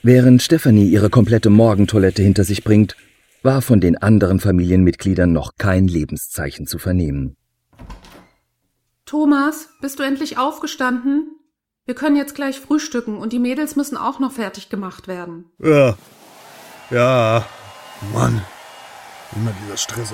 Während Stefanie ihre komplette Morgentoilette hinter sich bringt, war von den anderen Familienmitgliedern noch kein Lebenszeichen zu vernehmen. Thomas, bist du endlich aufgestanden? Wir können jetzt gleich frühstücken und die Mädels müssen auch noch fertig gemacht werden. Ja, Mann, immer dieser Stress